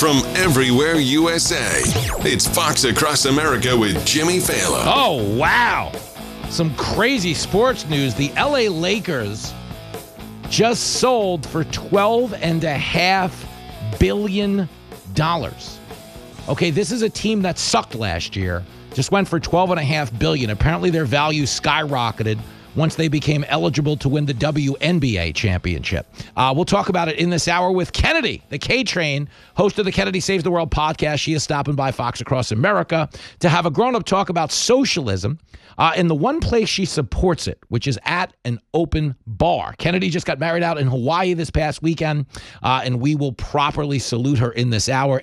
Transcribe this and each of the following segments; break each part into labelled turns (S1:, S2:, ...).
S1: from everywhere USA. It's Fox Across America with Jimmy Fallon.
S2: Oh, wow. Some crazy sports news. The LA Lakers just sold for $12.5 billion. Okay, this is a team that sucked last year. Just went for $12.5 billion. Apparently their value skyrocketed once they became eligible to win the WNBA championship. We'll talk about it in this hour with Kennedy, the K-Train, host of the Kennedy Saves the World podcast. She is stopping by Fox Across America to have a grown-up talk about socialism in the one place she supports it, which is at an open bar. Kennedy just got married out in Hawaii this past weekend, and we will properly salute her in this hour.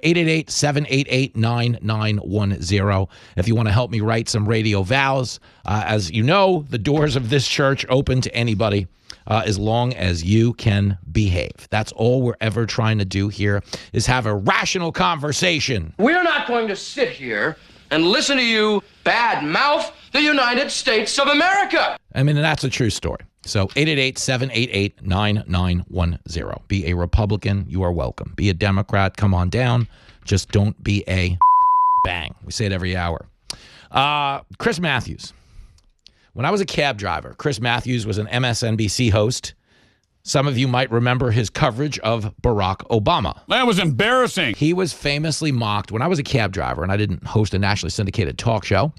S2: 888-788-9910 if you want to help me write some radio vows. As you know, the doors of this church open to anybody as long as you can behave. That's all we're ever trying to do here is have a rational conversation.
S3: We're not going to sit here and listen to you bad-mouth the United States of America.
S2: I mean, and that's a true story. So 888-788-9910. Be a Republican, you are welcome. Be a Democrat, come on down. Just don't be a bang. We say it every hour. Chris Matthews. When I was a cab driver, Chris Matthews was an MSNBC host. Some of you might remember his coverage of Barack Obama.
S4: That was embarrassing.
S2: He was famously mocked when I was a cab driver and I didn't host a nationally syndicated talk show.